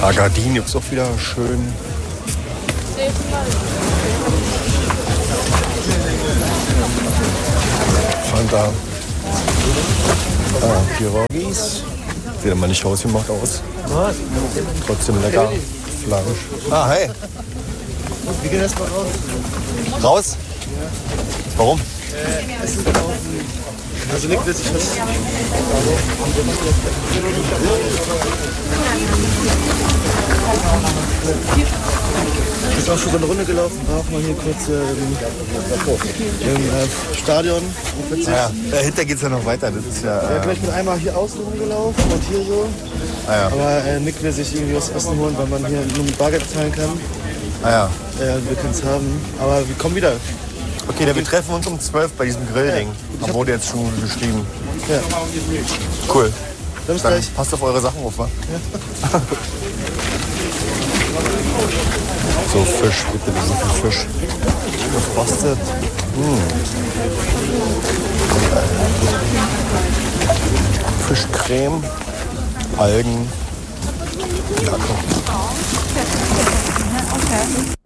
Agadin gibt es auch wieder schön. Fanta. Pirogis. Sieht aber nicht rausgemacht aus. Trotzdem lecker. Fleisch. Ah, hey. Wie geht das mal raus? Raus? Warum? Essen kaufen. Also Nick will sich was. Ist auch schon so eine Runde gelaufen, war auch mal hier kurz im Stadion. Ja, dahinter geht es ja noch weiter. Das ist ja. Ja, ich bin einmal hier außen rumgelaufen und hier so. Ah, ja. Aber Nick will sich irgendwie was Essen holen, weil man hier nur mit Bargeld bezahlen kann. Ah, ja. Wir können es haben. Aber wir kommen wieder. Okay, dann wir treffen uns um 12 bei diesem Grillding. Da wurde jetzt schon geschrieben. Ja. Cool. Dann bis Dann gleich. passt auf eure Sachen auf, wa? Ja. So, Fisch, bitte, so viel Fisch. Gefrostet. Fischcreme, Algen. Ja, komm.